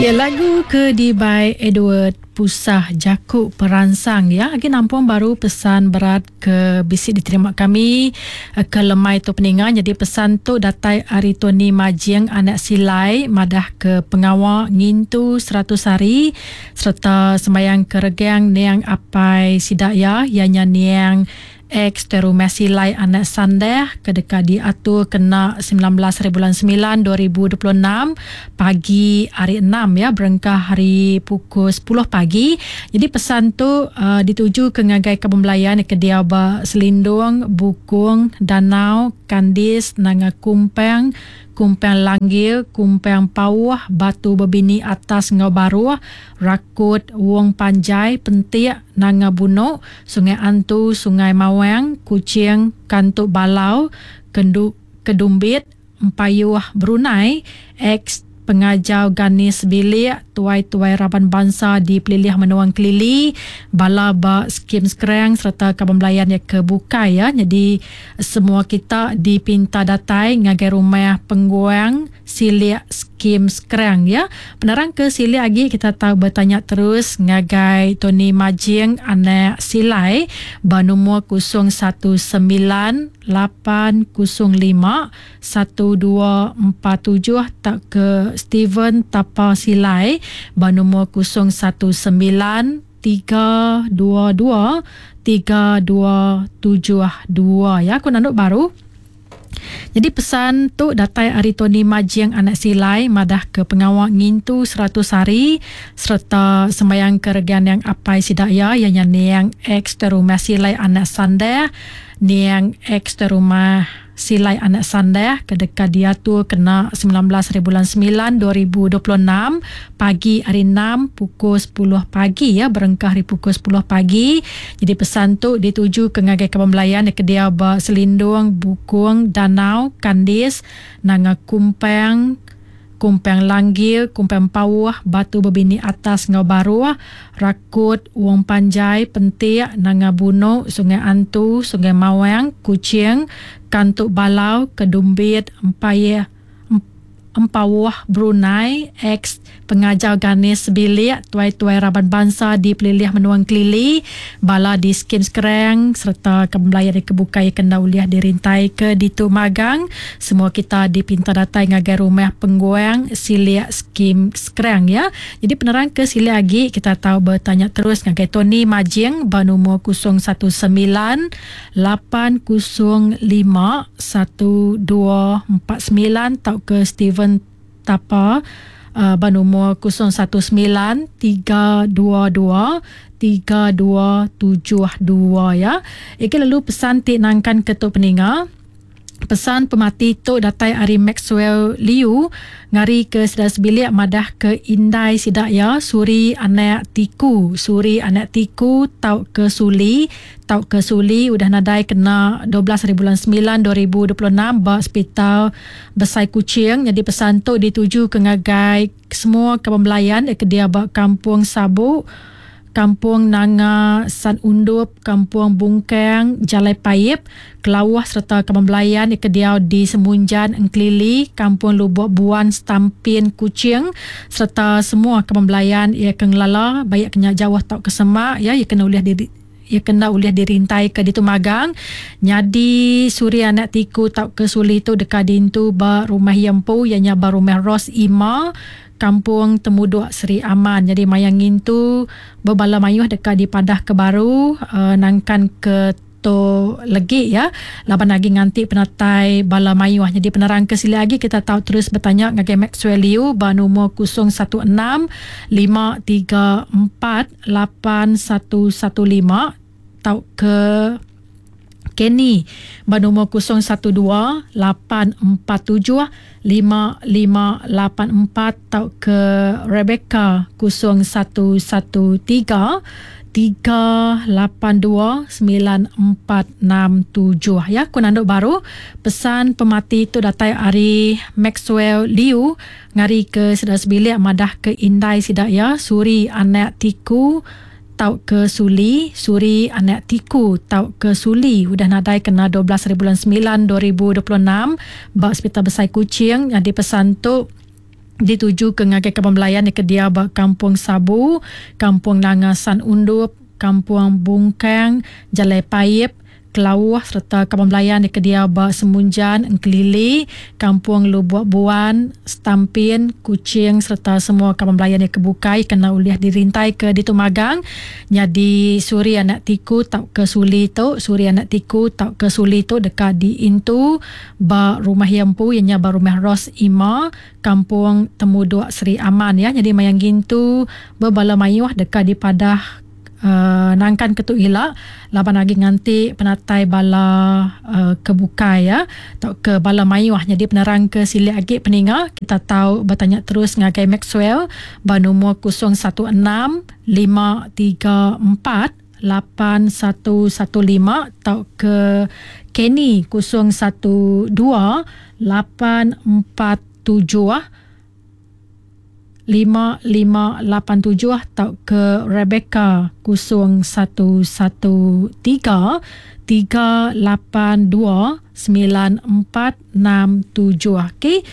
Ya, lagu ke di by Edward Pusah Jakub peransang ya. Lagi nampung baru pesan berat ke bisik diterima kami ke lemai tu peningan. Jadi pesan tu datai Ari Tony Majing anak silai madah ke pengawal ngintu 100 hari serta sembayang keregang niang apai sidak ya ianya niang ex teru mesilai anak sandeh kedeka diatur kena 19 bulan 9 2026 pagi hari 6 ya berengkah hari pukul 10 pagi. Jadi pesan tu dituju ke ngagai kebembelayan ke Diaba Selindung, Bukung, Danau, Kandis, Nanga Kumpang, Kumpang Langgil, Kumpang Pawah, Batu Berbini Atas Ngau Baru, Rakut, Wong Panjai, Pentik, Nanga Bunok, Sungai Antu, Sungai Mawang, Kuching, Kantuk Balau, Kedumbit, Empayuh Brunei, ex pengajau Ganis Bilik, tuai-tuai Raban Bangsa di Pelilih Menuang Kelili, bala ba skim sekerang serta kebembelayan yang kebukai ya. Jadi semua kita dipinta datai ngagai rumah pengguang silik skim sekerang ya. Penerang ke silik lagi kita tahu bertanya terus ngagai Tony Majing anak silai banumur 019 805 1247 tak ke Steven Tapa Silai banumur 019 322 3272 ya. Aku nanduk baru. Jadi pesan tu datai Ari Tony Majing anak silai madah ke pengawal ngintu 100 hari serta sembayang keregan yang apai sidak ya ianya niang ex terumah silai anak sandeh niang ex terumah silai anak sandeh kedeka dia tu kena 19 bulan 9 2026 pagi hari 6 pukul 10 pagi ya berengkah hari pukul 10 pagi. Jadi pesan tu dituju ke ngagai kebembelayan ke Diaba Selindung, Bukung, Danau, Kandis, Nanga Kumpang, Kumpang Langgil, Kumpang Pawah, Batu Berbini Atas Ngau Baru, Rakut, Wong Panjai, Pentik, Nanga Bunok, Sungai Antu, Sungai Mawang, Kuching, Kantuk Balau, Kedumbit, Empawah Brunei, ex pengajau Ganis Bilik, tuai-tuai Raban Bangsa di Pelilih Menuang Kelili, bala di skim sekerang serta kebembelayan kebukai kena uliah dirintai ke Ditu Magang. Semua kita dipinta datai ngagai rumah pengguang silik skim sekerang ya. Jadi penerang ke silik lagi kita tahu bertanya terus ngagai Tony Majing banumur 019 805 1249 tau ke Steven Tapa banumur 019 322 3272 ya. Iki lalu pesan tik nangkan ketuk peninga. Pesan pemati tu datai Ari Maxwell Liu ngari ke sedas bilik madah ke Indai sidak ya suri anak tiku tau ke Suli udah nadai kena 12 bulan 9 2026 ba hospital Besai Kuching. Jadi pesan tu dituju ke ngagai semua kebembelayan ke dia ba Kampung Sabuk, Kampung Nanga San Undup, Kampung Bungkang, Jalai Paip, Kelawah serta kebembelayan ke dia di Semunjan, Engkelili, Kampung Lubuk Buan, Stampin, Kuching serta semua kebembelayan ia kenglala baik kena jauh tau ke Semak ya ia kena uliah dirintai ke Ditu Magang. Nyadi suri anak tiku tau ke Suli tu dekat dintu ba rumah Yempu ianya ba rumah Ros Ima, Kampung Temuduk Seri Aman. Jadi mayangin tu berbala mayuh dekat di Padah Kebaru nangkan ke to legi ya laban lagi nganti penatai bala mayuh. Jadi penerang ke sila lagi kita tahu terus bertanya ngagai Maxwell Liu banumur 016 534 8115 tau ke Kenny banumur 012 847 5584 tau ke Rebecca 0113 3829467 ya. Kunanduk baru pesan pemati tu datai Ari Maxwell Liu ngari ke sedas bilik madah ke Indai sidak ya suri anak tiku tau ke Suli, suri anak tiku tau ke Suli udah nadai kena 12 bulan 9 2026 ba hospital Besar Kuching. Jadi pesan tu dituju ke ngagai kebembelayan di kedia Kampung Sabu, Kampung Nangasan Undup, Kampung Bungkang, Jalai Payip, Kelawah serta kebembelayan di kedia Semunjan, Engkelili, Kampung Lubuk Buan, Stampin, Kuching serta semua kebembelayan yang kebukai kena uliah dirintai ke Ditumagang. Jadi suri anak tiku tau ke suli tu, suri anak tiku tau ke suli tu dekat di Intu, ba rumah Yampu ianya ba rumah Ros Ima, Kampung Temuduk Seri Aman ya. Jadi mayang gintu bebala mayuah dekat di Padah nangkan ketuk ilak laban lagi nganti penatai bala kebukai ya atau ke bala mayuah. Jadi penerang ke sili agik peninga kita tahu bertanya terus ngagai Maxwell ba nombor 016 534 8115 atau ke Kenny 012 847 5587 atau ke Rebecca 011 382 9467. Okey,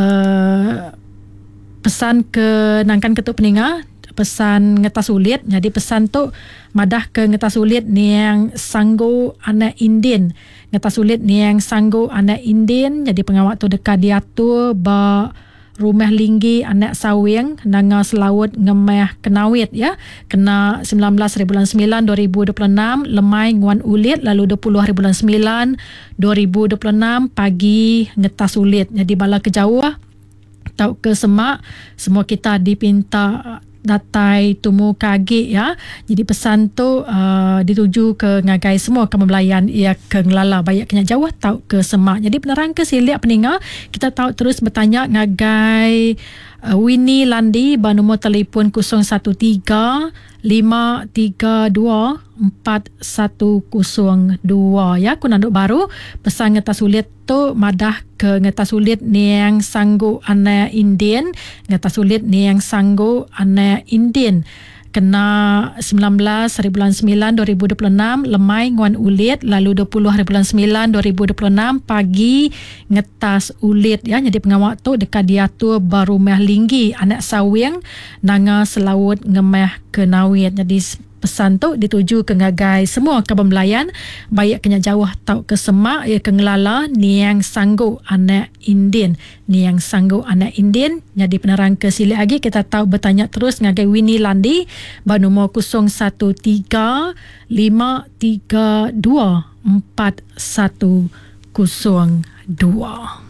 pesan ke nangkan ketuk peninga, pesan ngetas ulit. Jadi pesan tu madah ke ngetas ulit ni yang sanggu anak Indin, ngetas ulit ni yang sanggu anak Indin. Jadi pengawak tu dekat diatur ba rumah linggi anak sawing nanga selawut ngemeh kenawit ya, kena 19 hari bulan 9 2026 lemai nguan ulit, lalu 20 hari bulan 9 2026 pagi ngetas ulit. Jadi bala ke Jawa tau ke Semak, semua kita dipinta datai tumu kagi ya. Jadi pesan tu dituju ke ngagai semua kebembelayan ia ke ngelala bayak kenya Jawa tau ke Semak. Jadi penerang ke siliak peninga kita tahu terus bertanya ngagai Winnie Landi ba nombor telefon 013 532 4102 ya. Kunanduk baru pesan ngetas ulit tu madah ke ngetas ulit ni yang sanggu anak Indin, ngetas ulit ni yang sanggu anak Indin kena 19 hari bulan 9 2026 lemai nguan ulit, lalu 20 hari bulan 9 2026 pagi ngetas ulit ya. Jadi pengawak tu dekat diatur barumah linggi anak sawing nanga selawut ngemeh kenawit. Jadi pesan tu dituju ke ngagai semua kebembelayan baik kenya Jawa tau ke Semak ya ke ngelala ni yang sanggu anak Indin, ni yang sanggu anak Indin. Jadi penerang ke sili lagi kita tahu bertanya terus ngagai Winnie Landi ba nombor 013 532 4102.